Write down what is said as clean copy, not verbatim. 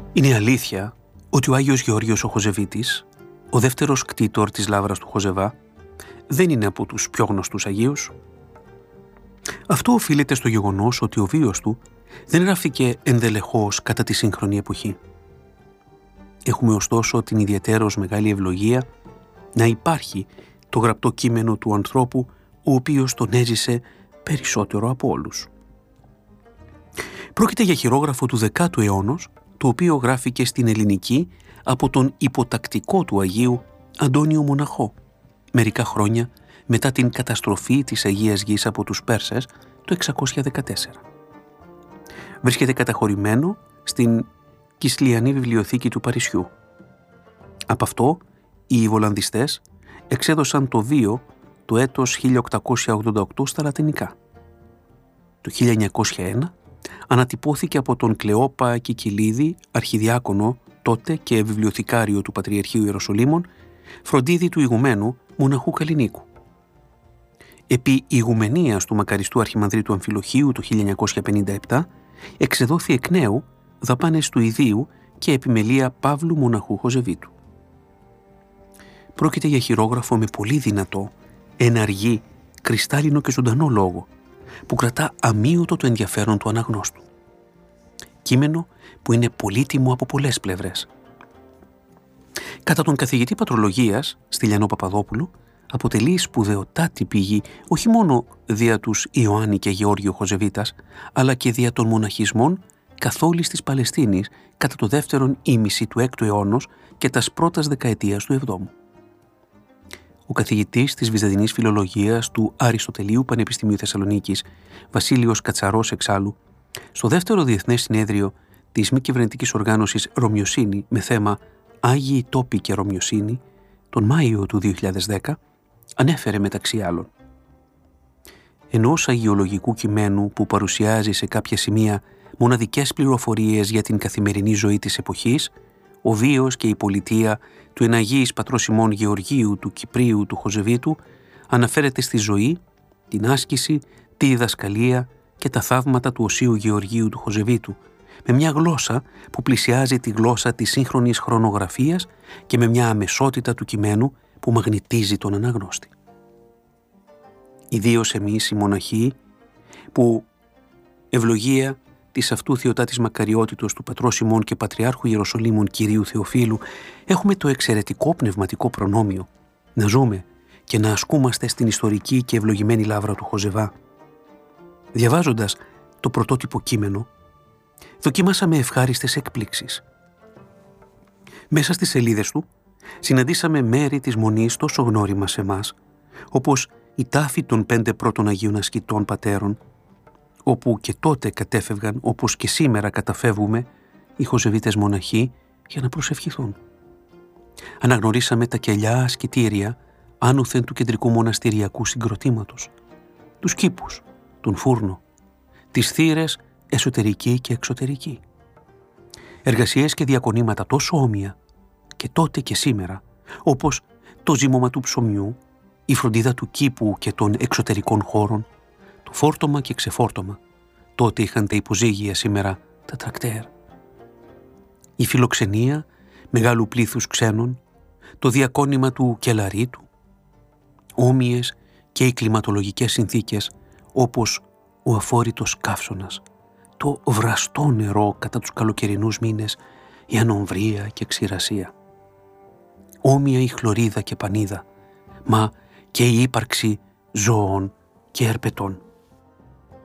Είναι αλήθεια ότι ο Άγιος Γεώργιος ο Χοζεβίτης, ο δεύτερος κτήτορ της λάβρας του Χοζεβά, δεν είναι από τους πιο γνωστούς Αγίους. Αυτό οφείλεται στο γεγονός ότι ο βίος του δεν γράφτηκε ενδελεχώς κατά τη σύγχρονη εποχή. Έχουμε ωστόσο την ιδιαιτέρως μεγάλη ευλογία να υπάρχει το γραπτό κείμενο του ανθρώπου, ο οποίος τον έζησε περισσότερο από όλους. Πρόκειται για χειρόγραφο του 10ου αιώνος, το οποίο γράφηκε στην ελληνική από τον υποτακτικό του Αγίου Αντώνιο Μοναχό, μερικά χρόνια μετά την καταστροφή της Αγίας Γης από τους Πέρσες το 614. Βρίσκεται καταχωρημένο στην Κισλιανή Βιβλιοθήκη του Παρισιού. Από αυτό, οι βολανδιστές εξέδωσαν το βίο το έτος 1888 στα λατινικά. Το 1901 ανατυπώθηκε από τον Κλεόπα Κικιλίδη, αρχιδιάκονο τότε και βιβλιοθηκάριο του Πατριαρχείου Ιεροσολύμων, φροντίδι του ηγουμένου Μοναχού Καλλινίκου. Επί ηγουμενίας του μακαριστού Αρχιμανδρίτου Αμφιλοχίου το 1957 εξεδόθη εκ νέου δαπάνες του ιδίου και επιμελία Παύλου Μοναχού Χοζεβίτου. Πρόκειται για χειρόγραφο με πολύ δυνατό, εναργή, κρυστάλλινο και ζωντανό λόγο, που κρατά αμείωτο το ενδιαφέρον του αναγνώστου. Κείμενο που είναι πολύτιμο από πολλές πλευρές. Κατά τον καθηγητή πατρολογίας, Στυλιανό Παπαδόπουλο, αποτελεί σπουδαιοτάτη πηγή όχι μόνο δια τους Ιωάννη και Γεώργιο Χοζεβίτας, αλλά και δια των μοναχισμών καθ' όλης της Παλαιστίνης κατά το δεύτερον ήμιση του 6ου αιώνος και τας πρώτας δεκαετίας του 7ου. Ο καθηγητής της Βυζαντινής Φιλολογίας του Αριστοτελείου Πανεπιστημίου Θεσσαλονίκης, Βασίλειος Κατσαρός εξάλλου, στο δεύτερο Διεθνές Συνέδριο της μη κυβερνητικής οργάνωσης Ρωμιοσύνη με θέμα «Άγιοι τόποι και Ρωμιοσύνη» τον Μάιο του 2010, ανέφερε μεταξύ άλλων: ενός αγιολογικού κειμένου που παρουσιάζει σε κάποια σημεία μοναδικές πληροφορίες για την καθημερινή ζωή της εποχής, ο βίος και η πολιτεία του εναγίης πατρός ημών Γεωργίου του Κυπρίου του Χοζεβίτου αναφέρεται στη ζωή, την άσκηση, τη διδασκαλία και τα θαύματα του Οσίου Γεωργίου του Χοζεβίτου, με μια γλώσσα που πλησιάζει τη γλώσσα της σύγχρονης χρονογραφίας και με μια αμεσότητα του κειμένου που μαγνητίζει τον αναγνώστη. Ιδίως εμείς οι μοναχοί, που ευλογία της αυτού Θεοτάτης Μακαριότητος του Πατρός ημών και Πατριάρχου Ιεροσολύμων Κυρίου Θεοφύλου, έχουμε το εξαιρετικό πνευματικό προνόμιο να ζούμε και να ασκούμαστε στην ιστορική και ευλογημένη λάβρα του Χοζεβά. Διαβάζοντας το πρωτότυπο κείμενο, δοκιμάσαμε ευχάριστες εκπλήξεις. Μέσα στις σελίδες του συναντήσαμε μέρη της Μονής τόσο γνώριμα σε μας, όπως η τάφη των 5 πρώτων Αγίων Ασκητών Πατέρων, όπου και τότε κατέφευγαν, όπως και σήμερα καταφεύγουμε, οι Χοζεβίτες μοναχοί για να προσευχηθούν. Αναγνωρίσαμε τα κελιά ασκητήρια άνωθεν του κεντρικού μοναστηριακού συγκροτήματος, τους κήπους, τον φούρνο, τις θύρες εσωτερική και εξωτερική. Εργασίες και διακονήματα τόσο όμοια και τότε και σήμερα, όπως το ζύμωμα του ψωμιού, η φροντίδα του κήπου και των εξωτερικών χώρων, το φόρτωμα και ξεφόρτωμα, τότε είχαν τα υποζύγια, σήμερα τα τρακτέρ. Η φιλοξενία μεγάλου πλήθους ξένων, το διακόνημα του κελαρίτου, όμοιες και οι κλιματολογικές συνθήκες όπως ο αφόρητος καύσωνας, το βραστό νερό κατά τους καλοκαιρινούς μήνες, η ανομβρία και ξηρασία. Όμοια η χλωρίδα και πανίδα, μα και η ύπαρξη ζώων και ερπετών.